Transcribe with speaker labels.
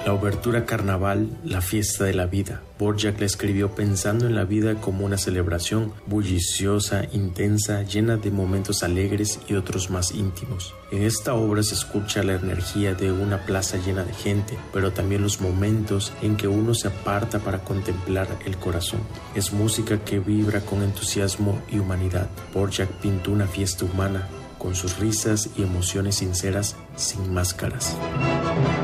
Speaker 1: La obertura Carnaval, la fiesta de la vida. Dvořák la escribió pensando en la vida como una celebración bulliciosa, intensa, llena de momentos alegres y otros más íntimos. En esta obra se escucha la energía de una plaza llena de gente, pero también los momentos en que uno se aparta para contemplar el corazón. Es música que vibra con entusiasmo y humanidad. Dvořák pintó una fiesta humana, con sus risas y emociones sinceras, sin máscaras.